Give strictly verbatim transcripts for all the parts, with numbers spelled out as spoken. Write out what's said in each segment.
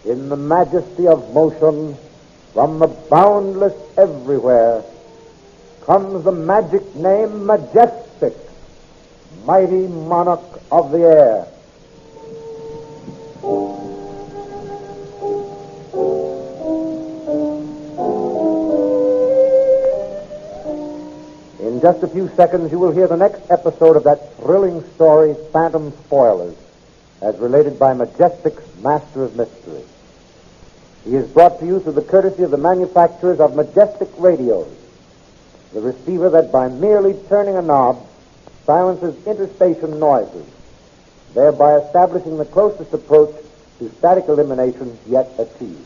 in the majesty of motion, from the boundless everywhere, comes the magic name Majestic, mighty monarch of the air. In just a few seconds, you will hear the next episode of that thrilling story, Phantom Spoilers, as related by Majestic's Master of Mystery. He is brought to you through the courtesy of the manufacturers of Majestic Radios, the receiver that by merely turning a knob silences interstation noises, thereby establishing the closest approach to static elimination yet achieved.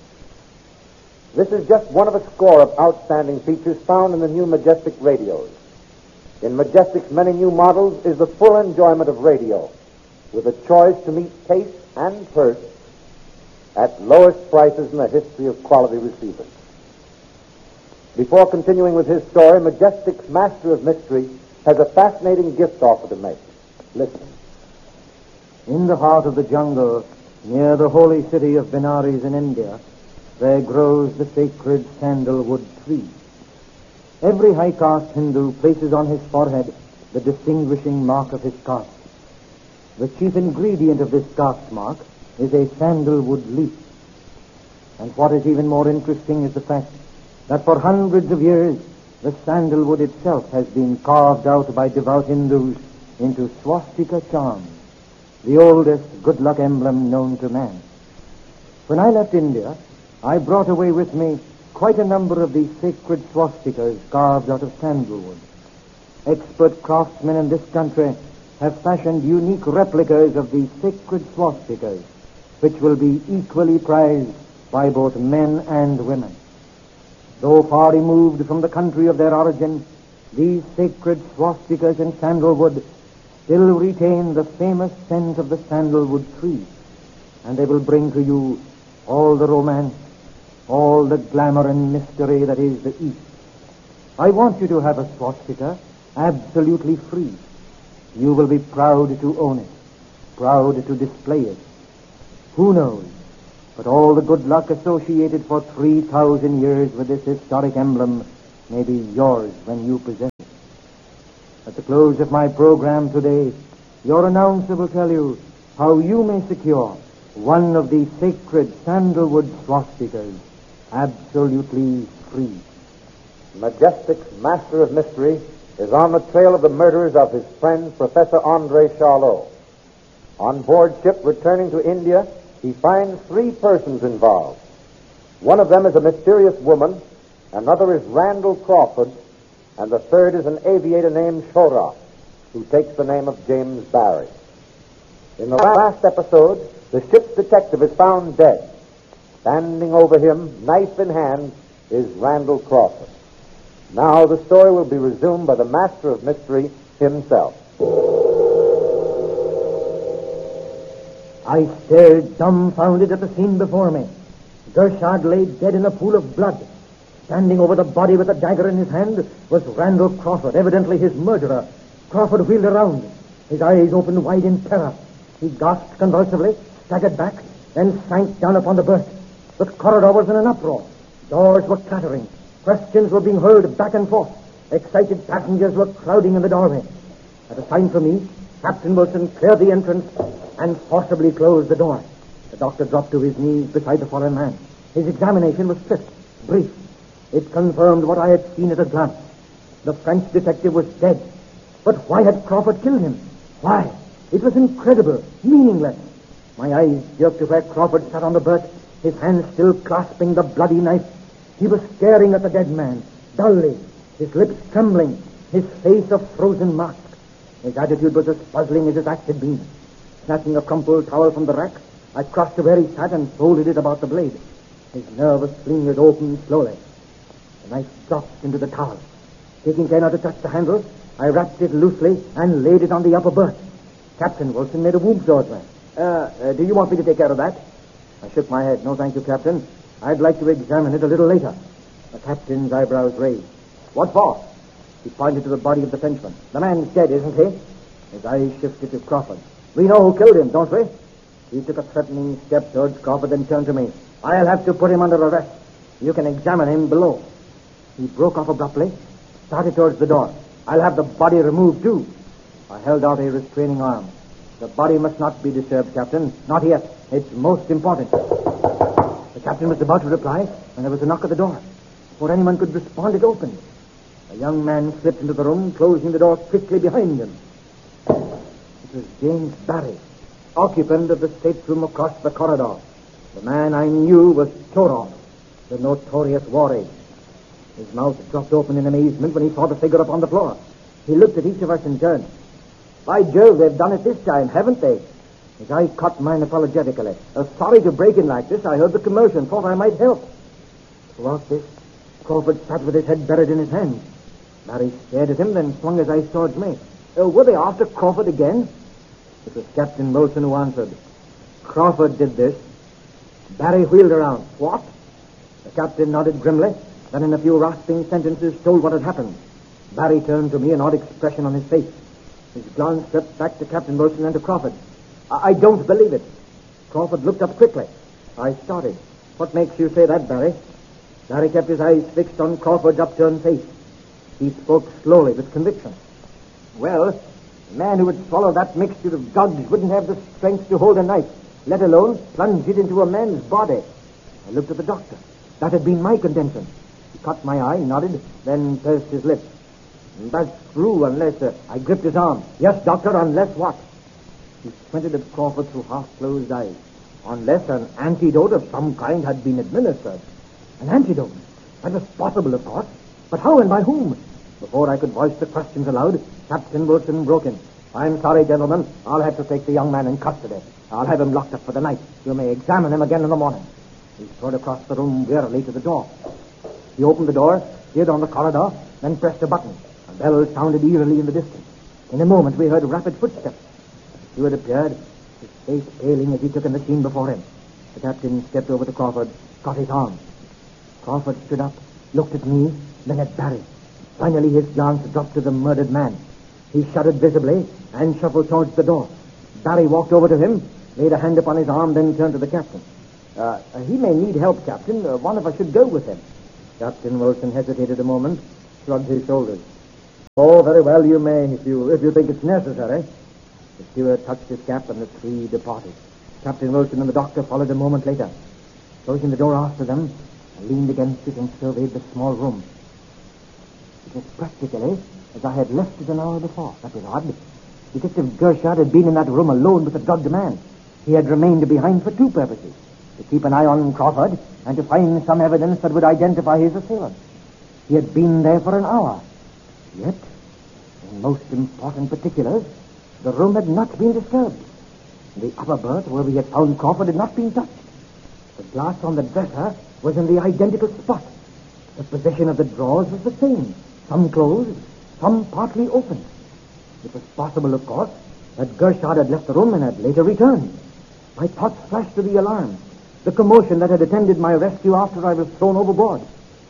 This is just one of a score of outstanding features found in the new Majestic radios. In Majestic's many new models is the full enjoyment of radio, with a choice to meet taste and purse at lowest prices in the history of quality receivers. Before continuing with his story, Majestic's Master of Mystery has a fascinating gift offer to make. Listen. In the heart of the jungle, near the holy city of Benares in India, there grows the sacred sandalwood tree. Every high-caste Hindu places on his forehead the distinguishing mark of his caste. The chief ingredient of this caste mark is a sandalwood leaf. And what is even more interesting is the fact that for hundreds of years, the sandalwood itself has been carved out by devout Hindus into swastika charms, the oldest good luck emblem known to man. When I left India, I brought away with me quite a number of these sacred swastikas carved out of sandalwood. Expert craftsmen in this country have fashioned unique replicas of these sacred swastikas, which will be equally prized by both men and women. Though far removed from the country of their origin, these sacred swastikas in sandalwood still retain the famous scent of the sandalwood tree, and they will bring to you all the romance, all the glamour and mystery that is the East. I want you to have a swastika absolutely free. You will be proud to own it, proud to display it. Who knows, but all the good luck associated for three thousand years with this historic emblem may be yours when you possess it. At the close of my program today, your announcer will tell you how you may secure one of these sacred sandalwood swastikas absolutely free. Majestic's Master of Mystery is on the trail of the murderers of his friend, Professor Andre Charlot. On board ship returning to India, he finds three persons involved. One of them is a mysterious woman, another is Randall Crawford, and the third is an aviator named Shora, who takes the name of James Barry. In the last episode, the ship's detective is found dead. Standing over him, knife in hand, is Randall Crawford. Now the story will be resumed by the Master of Mystery himself. I stared dumbfounded at the scene before me. Gershad lay dead in a pool of blood. Standing over the body with a dagger in his hand was Randall Crawford, evidently his murderer. Crawford wheeled around. His eyes opened wide in terror. He gasped convulsively, staggered back, then sank down upon the berth. The corridor was in an uproar. Doors were clattering. Questions were being hurled back and forth. Excited passengers were crowding in the doorway. At a sign from me, Captain Wilson cleared the entrance and forcibly closed the door. The doctor dropped to his knees beside the fallen man. His examination was swift, brief. It confirmed what I had seen at a glance. The French detective was dead. But why had Crawford killed him? Why? It was incredible, meaningless. My eyes jerked to where Crawford sat on the berth, his hand still clasping the bloody knife. He was staring at the dead man, dully, his lips trembling, his face a frozen mask. His attitude was as puzzling as his act had been. Snatching a crumpled towel from the rack, I crossed to where he sat and folded it about the blade. His nervous fingers opened slowly. The knife dropped into the towel. Taking care not to touch the handle, I wrapped it loosely and laid it on the upper berth. Captain Wilson made a whoop towards me. Uh, uh, do you want me to take care of that? I shook my head. No, thank you, Captain. I'd like to examine it a little later. The captain's eyebrows raised. What for? He pointed to the body of the Frenchman. The man's dead, isn't he? His eyes shifted to Crawford. We know who killed him, don't we? He took a threatening step towards Crawford, then turned to me. I'll have to put him under arrest. You can examine him below. He broke off abruptly, started towards the door. I'll have the body removed, too. I held out a restraining arm. The body must not be disturbed, Captain. Not yet. It's most important. The captain was about to reply when there was a knock at the door. Before anyone could respond, it opened. A young man slipped into the room, closing the door quickly behind him. It was James Barry, occupant of the stateroom across the corridor. The man I knew was Torov, the notorious war ace. His mouth dropped open in amazement when he saw the figure upon the floor. He looked at each of us in turn. By Jove, they've done it this time, haven't they? His eye caught mine apologetically. Uh, sorry to break in like this. I heard the commotion, thought I might help. Throughout this, Crawford sat with his head buried in his hands. Barry stared at him, then swung his eyes towards me. Uh, were they after Crawford again? It was Captain Wilson who answered. Crawford did this. Barry wheeled around. What? The captain nodded grimly, then in a few rasping sentences told what had happened. Barry turned to me, an odd expression on his face. His glance swept back to Captain Wilson and to Crawford. I, I don't believe it. Crawford looked up quickly. I started. What makes you say that, Barry? Barry kept his eyes fixed on Crawford's upturned face. He spoke slowly with conviction. Well, a man who would swallow that mixture of drugs wouldn't have the strength to hold a knife, let alone plunge it into a man's body. I looked at the doctor. That had been my contention. He caught my eye, nodded, then pursed his lips. That's true, unless... Uh, I gripped his arm. Yes, doctor, unless what? He squinted at Crawford through half-closed eyes. Unless an antidote of some kind had been administered. An antidote? That was possible, of course. But how and by whom? Before I could voice the questions aloud, Captain Wilson broke in. I'm sorry, gentlemen. I'll have to take the young man in custody. I'll have him locked up for the night. You may examine him again in the morning. He strode across the room wearily to the door. He opened the door, steered on the corridor, then pressed a button. A bell sounded eerily in the distance. In a moment, we heard rapid footsteps. The steward appeared, his face paling as he took in the scene before him. The captain stepped over to Crawford, caught his arm. Crawford stood up, looked at me, then at Barry. Finally, his glance dropped to the murdered man. He shuddered visibly and shuffled towards the door. Barry walked over to him, laid a hand upon his arm, then turned to the captain. Uh, he may need help, Captain. Uh, one of us should go with him. Captain Wilson hesitated a moment, shrugged his shoulders. Oh, very well, you may, if you if you think it's necessary. The steward touched his cap, and the three departed. Captain Wilson and the doctor followed a moment later. Closing the door after them, I leaned against it and surveyed the small room. It was practically as I had left it an hour before. That was odd. Detective Gershard had been in that room alone with the drugged man. He had remained behind for two purposes. To keep an eye on Crawford and to find some evidence that would identify his assailant. He had been there for an hour. Yet, in most important particulars, the room had not been disturbed. The upper berth where we had found Crawford had not been touched. The glass on the dresser was in the identical spot. The position of the drawers was the same. Some closed, some partly open. It was possible, of course, that Gershard had left the room and had later returned. My thoughts flashed to the alarm, the commotion that had attended my rescue after I was thrown overboard.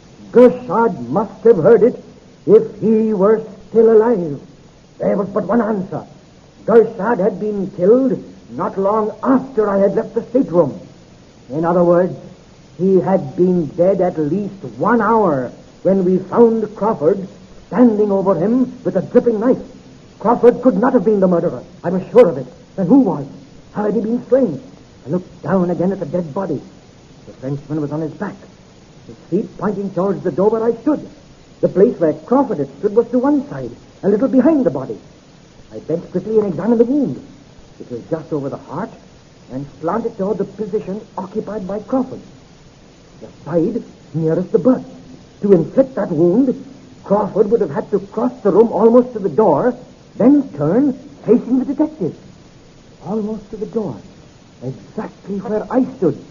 Gershard must have heard it if he were still alive. There was but one answer. Gershard had been killed not long after I had left the stateroom. In other words, he had been dead at least one hour when we found Crawford standing over him with a dripping knife. Crawford could not have been the murderer. I was sure of it. Then who was? How had he been slain? I looked down again at the dead body. The Frenchman was on his back, his feet pointing towards the door where I stood. The place where Crawford had stood was to one side, a little behind the body. I bent quickly and examined the wound. It was just over the heart and slanted toward the position occupied by Crawford, the side nearest the birth. To inflict that wound, Crawford would have had to cross the room almost to the door, then turn facing the detective. Almost to the door, exactly where I stood.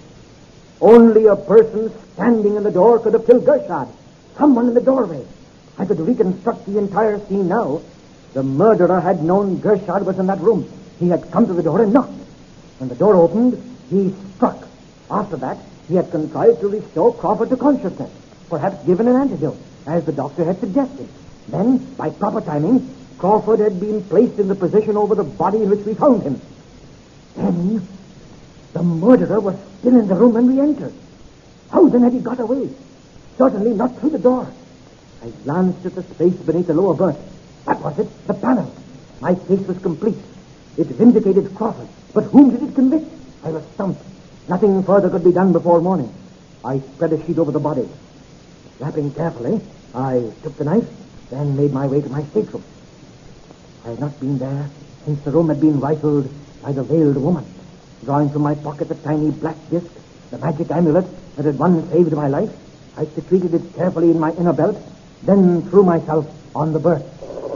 Only a person standing in the door could have killed Gershard. Someone in the doorway. I could reconstruct the entire scene now. The murderer had known Gershard was in that room. He had come to the door and knocked. When the door opened, he struck. After that, he had contrived to restore Crawford to consciousness, perhaps given an antidote, as the doctor had suggested. Then, by proper timing, Crawford had been placed in the position over the body in which we found him. Then, The murderer was still in the room when we entered. How then had he got away? Certainly not through the door. I glanced at the space beneath the lower berth. That was it, the panel. My case was complete. It vindicated Crawford. But whom did it convict? I was stumped. Nothing further could be done before morning. I spread a sheet over the body. Wrapping carefully, I took the knife, then made my way to my stateroom. I had not been there since the room had been rifled by the veiled woman. Drawing from my pocket the tiny black disc, the magic amulet that had once saved my life, I secreted it carefully in my inner belt, then threw myself on the berth.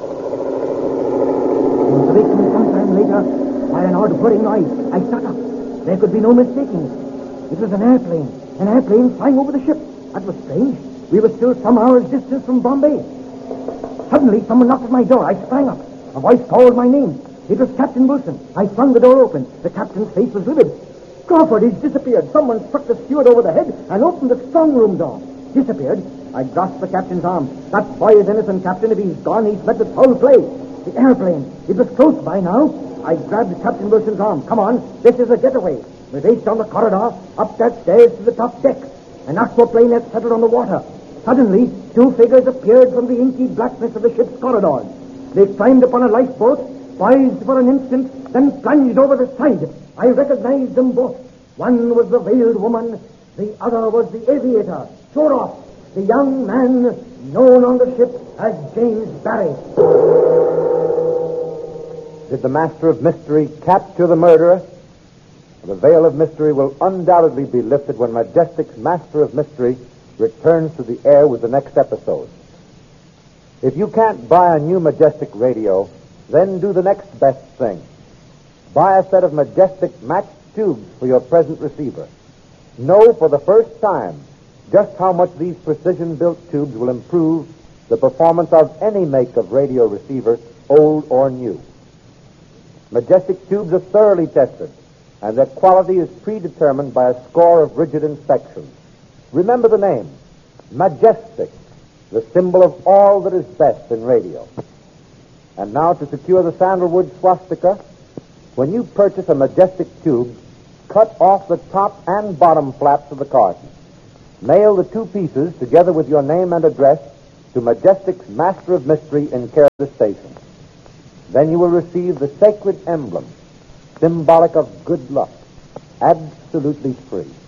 I was awakened sometime later by an odd whirring noise. I sat up. There could be no mistaking it. It was an airplane, an airplane flying over the ship. That was strange. We were still some hours' distance from Bombay. Suddenly, someone knocked at my door. I sprang up. A voice called my name. It was Captain Wilson. I flung the door open. The captain's face was livid. Crawford, he's disappeared. Someone struck the steward over the head and opened the strong room door. Disappeared? I grasped the captain's arm. That boy is innocent, Captain. If he's gone, he's met with foul play. The airplane. It was close by now. I grabbed Captain Wilson's arm. Come on. This is a getaway. We raced down the corridor, up that stairs to the top deck. An aquaplane had settled on the water. Suddenly, two figures appeared from the inky blackness of the ship's corridors. They climbed upon a lifeboat, poised for an instant, then plunged over the side. I recognized them both. One was the veiled woman, the other was the aviator, Shoroff, the young man known on the ship as James Barry. Did the Master of Mystery capture the murderer? The veil of mystery will undoubtedly be lifted when Majestic's Master of Mystery returns to the air with the next episode. If you can't buy a new Majestic radio, then do the next best thing. Buy a set of Majestic matched tubes for your present receiver. Know for the first time just how much these precision-built tubes will improve the performance of any make of radio receiver, old or new. Majestic tubes are thoroughly tested, and their quality is predetermined by a score of rigid inspections. Remember the name, Majestic, the symbol of all that is best in radio. And now, to secure the sandalwood swastika, when you purchase a Majestic tube, cut off the top and bottom flaps of the carton. Mail the two pieces, together with your name and address, to Majestic's Master of Mystery in care of the station. Then you will receive the sacred emblem, symbolic of good luck, absolutely free.